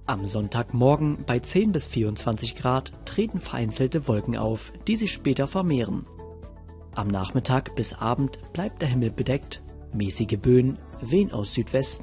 Am Sonntagmorgen bei 10 bis 24 Grad treten vereinzelte Wolken auf, die sich später vermehren. Am Nachmittag bis Abend bleibt der Himmel bedeckt, mäßige Böen wehen aus Südwesten